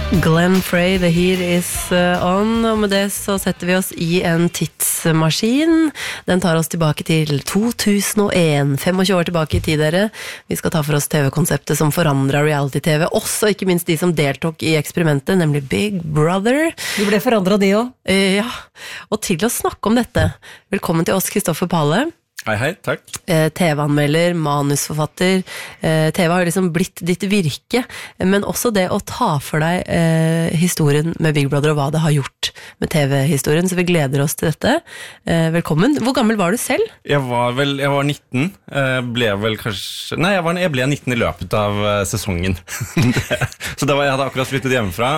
Glenn Frey, The Heat Is On, og med det så setter vi oss i en tidsmaskin. Den tar oss tilbake til 2001, 25 år tilbake i tid, dere. Vi skal ta for oss TV-konseptet som forandret reality-TV, også ikke minst de som deltok i eksperimentet, nemlig Big Brother. De ble forandret de også. Ja, og til å snakke om dette, velkommen til oss, Kristoffer Pale. Hei, takk. TV-anmelder, manusforfatter. TV har liksom blitt ditt virke, men også det å ta for deg historien med Big Brother og hva det har gjort med TV-historien, så vi gleder oss til dette. Velkommen. Hvor gammel var du selv? Jeg var 19. Jeg ble 19 i løpet av sesongen. Så jeg hadde akkurat flyttet hjemmefra,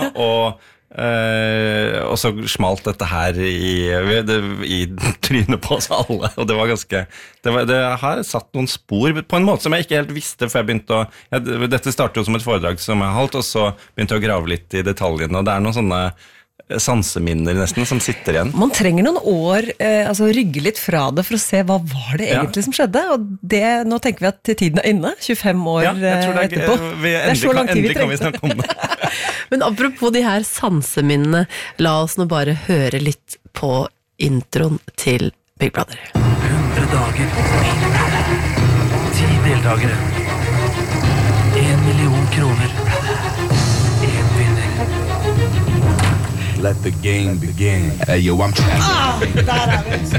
og så smalt dette her i trynet på oss alle, og det var ganske det har satt noen spor på en måte som jeg ikke helt visste før jeg begynte dette startet jo som et foredrag som jeg holdt, og så begynte jeg å grave litt i detaljene, og det er noen sånne sanseminner nesten som sitter igjen. Man trenger noen år rygge litt fra det for å se hva var det egentlig som skjedde, og nå tenker vi at tiden er inne, 25 år etterpå. Det er så lang tid vi kan vi snakke om det. Men apropos de her sanseminnene, la oss nå bare høre litt på introen til Big Brother. 100 dager, 10 deltagere, 1 million kroner, 1 vinner. Let the game begin. Yo, I'm trapped. Der er vi!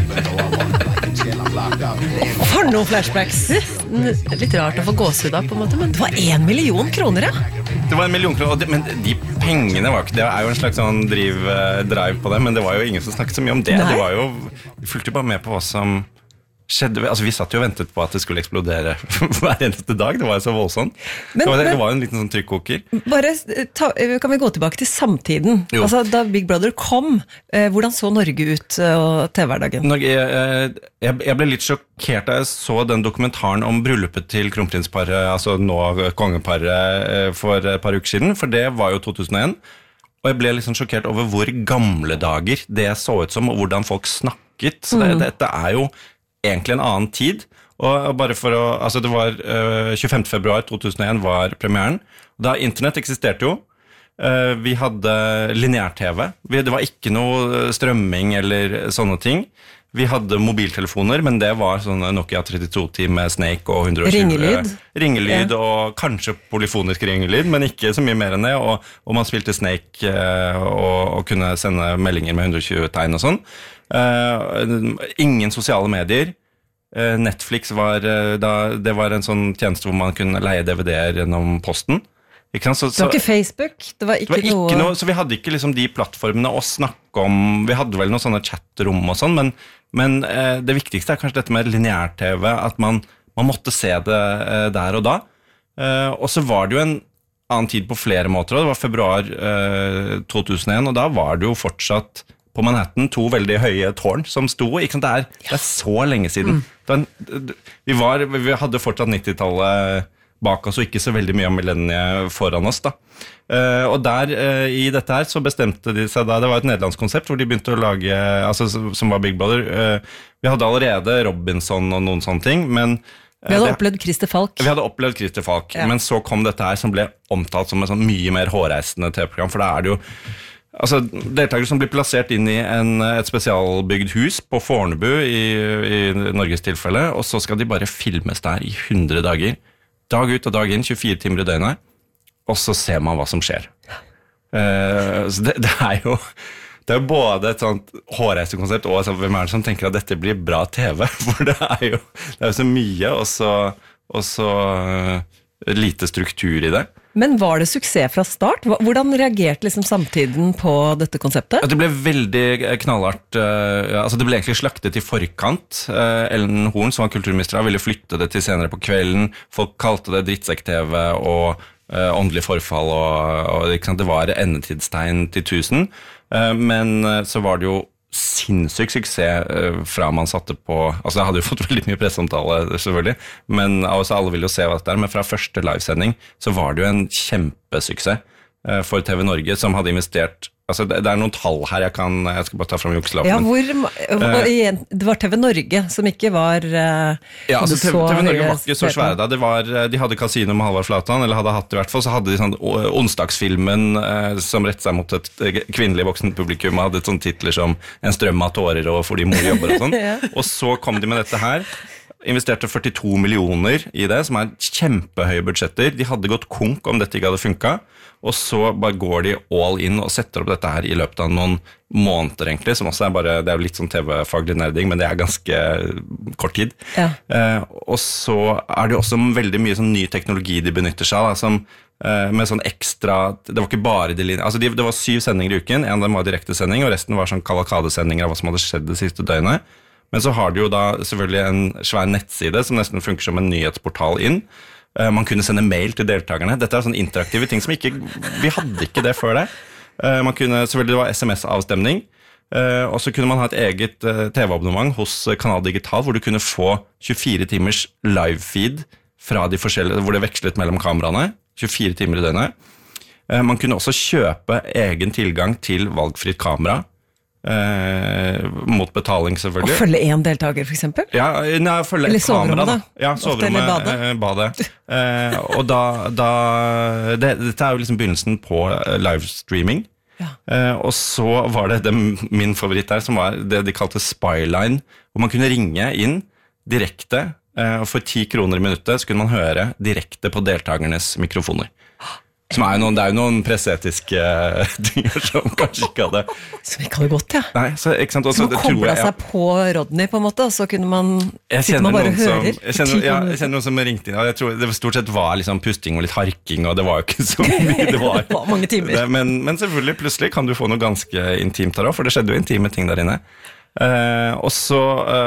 For noen flashbacks! Litt rart å få gåsehud av på en måte, men det var 1 million kroner, ja! Det var 1 million kroner, men de pengene var ikke, det er jo en slags sånn drive på det, men det var jo ingen som snakket så mye om det. Nei. Det var jo, vi fulgte jo bare med på hva som skjedde, altså vi satt jo og ventet på at det skulle eksplodere hver eneste dag, det var jo så voldsomt. Det var jo en liten sånn trykkoker. Kan vi gå tilbake til samtiden? Jo. Altså, da Big Brother kom, hvordan så Norge ut og TV-hverdagen? Jeg ble litt sjokkert da jeg så den dokumentaren om bryllupet til kronprinsparet, altså nå kongeparet for et par uker siden, for det var jo 2001, og jeg ble litt sånn sjokkert over hvor gamle dager det så ut som, og hvordan folk snakket, så dette er jo egentlig en annen tid, og bare for å, altså det var 25. februar 2001 var premieren, da internett eksisterte jo, vi hadde lineær-TV, det var ikke noe strømming eller sånne ting, vi hadde mobiltelefoner, men det var sånne Nokia 3210 med Snake og 120 ringelyd og kanskje polyfonisk ringelyd, men ikke så mye mer enn det, og man spilte Snake og kunne sende meldinger med 120 tegn og sånn. Ingen sosiale medier. Netflix det var en sånn tjeneste hvor man kunne leie DVD-er gjennom posten. Det var ikke Facebook, det var ikke noe... Så vi hadde ikke liksom de plattformene å snakke om, vi hadde vel noen sånne chatrom og sånn, men det viktigste er kanskje dette med lineær-TV, at man måtte se det der og da. Og så var det jo en annen tid på flere måter, og det var februar 2001, og da var det jo fortsatt på Manhattan 2 veldig høye tårn som sto, ikke sant? Det er så lenge siden. Vi hadde fortsatt 90-tallet bak oss, og ikke så veldig mye av millenniet foran oss da. Og der, i dette her, så bestemte de seg da, det var et nederlandsk konsept, hvor de begynte å lage, altså som var Big Brother, vi hadde allerede Robinson og noen sånne ting, men vi hadde opplevd Christer Falk. Vi hadde opplevd Christer Falk, men så kom dette her som ble omtalt som et sånn mye mer hårreisende TV-program, for da er det jo altså, deltakere som blir plassert inn i et spesialbygd hus på Fornebu i Norges tilfelle, og så skal de bare filmes der i 100 dager. Dag ut og dag inn, 24 timer i døgnet, og så ser man hva som skjer. Så det er jo både et sånt hårreisekonsept, og hvem er det som tenker at dette blir bra TV? For det er jo så mye, og så lite struktur i det. Men var det suksess fra start? Hvordan reagerte liksom samtiden på dette konseptet? Det ble veldig knallhardt, altså det ble egentlig slaktet i forkant. Ellen Horn, som var kulturminister, ville flytte det til senere på kvelden. Folk kalte det drittsekk-TV og åndelig forfall, og det var endetidstegn til 1000. Men så var det jo sinnssyk suksess fra man satte på, altså jeg hadde jo fått veldig mye presseomtale selvfølgelig, men altså alle ville jo se hva det er, men fra første livesending så var det jo en kjempesuksess for TV Norge, som hadde investert Altså, det noen tall her, jeg skal bare ta frem jukselappen. Ja, det var TV Norge som ikke var ja, altså TV Norge var ikke så svære da. De hadde Casino med Halvard Flatan, eller hadde hatt det i hvert fall, så hadde de sånn onsdagsfilmen som rettet seg mot et kvinnelig voksen publikum, hadde sånne titler som En strøm av tårer og Fordi mor jobber og sånn. Ja. Og så kom de med dette her, investerte 42 millioner i det, som kjempehøye budsjetter. De hadde gått konk om dette ikke hadde funket, og så bare går de all in og setter opp dette her i løpet av noen måneder egentlig, som også det jo litt sånn TV-faglig nerding, men det ganske kort tid. Ja. Og så det også veldig mye sånn ny teknologi de benytter seg av, som med sånn ekstra, det var ikke bare altså det var 7 sendinger i uken, en av dem var direkte sending, og resten var sånn kavalkadesendinger av hva som hadde skjedd det siste døgnet. Men så har de jo da selvfølgelig en svær nettside som nesten funker som en nyhetsportal inn. Man kunne sende mail til deltakerne. Dette sånne interaktive ting som vi hadde ikke det før det. Man kunne, selvfølgelig det var SMS-avstemning, og så kunne man ha et eget TV-abonnement hos Kanal Digital, hvor du kunne få 24 timers live-feed fra de forskjellige, hvor det vekslet mellom kameraene, 24 timer i døgnet. Man kunne også kjøpe egen tilgang til valgfritt kamera, mot betaling selvfølgelig. Og følge en deltaker for eksempel? Ja, følge eller et kamera da. Ja, soverommet, badet. Og dette jo liksom begynnelsen på livestreaming. Ja. Og så var det min favoritt der, som var det de kalte Spyline, hvor man kunne ringe inn direkte, og for 10 kroner i minuttet så kunne man høre direkte på deltakernes mikrofoner. Som det jo noen presseetiske ting som kanskje ikke hadde som ikke hadde gått, ja. Nei, så, ikke sant? Også, som koblet seg på Rodney på en måte, og så kunne man sitte man bare og hører. Jeg kjenner noen som ringte inn, og jeg tror det stort sett var liksom pusting og litt harking, og det var jo ikke så mye, det var mange timer. Men selvfølgelig, plutselig kan du få noe ganske intimt der også, for det skjedde jo intime ting der inne. Og så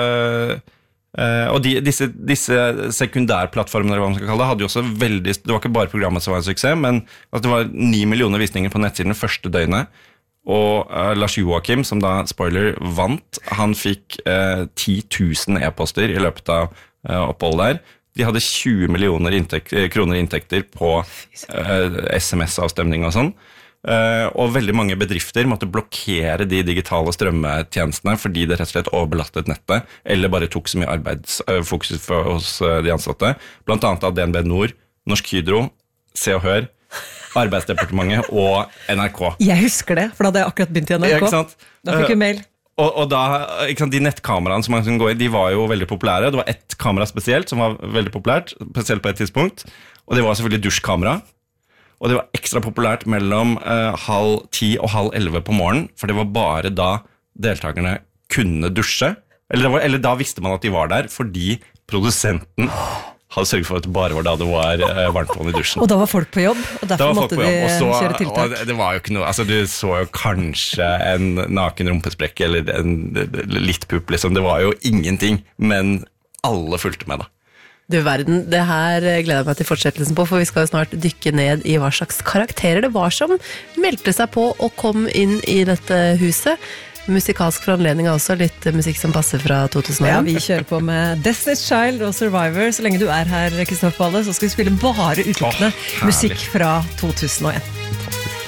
og disse sekundærplattformene, eller hva man skal kalle det, hadde jo også det var ikke bare programmet som var en suksess, men det var 9 millioner visninger på nettsiden det første døgnet, og Lars Joakim, som da, spoiler, vant, han fikk 10 000 e-poster i løpet av oppholdet der. De hadde 20 millioner kroner inntekter på SMS-avstemning og sånn. Og veldig mange bedrifter måtte blokkere de digitale strømmetjenestene fordi det rett og slett overbelastet nettet, eller bare tok så mye arbeidsfokus hos de ansatte. Blant annet av DNB Nord, Norsk Hydro, Se og Hør, Arbeidsdepartementet og NRK. Jeg husker det, for da hadde jeg akkurat begynt i NRK. Ja, ikke sant? Da fikk jeg mail. Og da, ikke sant, de nettkameraene som man kunne gå i, de var jo veldig populære. Det var ett kamera spesielt som var veldig populært, spesielt på et tidspunkt, og det var selvfølgelig dusjkamera. Og det var ekstra populært mellom 10:30 og 11:30 på morgenen, for det var bare da deltakerne kunne dusje. Eller da visste man at de var der, fordi produsenten hadde sørget for at det bare var da det var varmtvann i dusjen. Og da var folk på jobb, og derfor måtte de kjøre tiltak. Og det var jo ikke noe, altså du så jo kanskje en naken rumpesprekke, eller en litt pupp, liksom. Det var jo ingenting, men alle fulgte med da. Du verden, det her gleder jeg meg til fortsettelsen på, for vi skal jo snart dykke ned i hva slags karakterer det var som meldte seg på og kom inn i dette huset. Musikalsk for anledning også, litt musikk som passer fra 2001. Ja, vi kjører på med Destiny's Child og Survivor. Så lenge du er her, Kristoffer Valle, så skal vi spille bare utelukkende musikk fra 2001.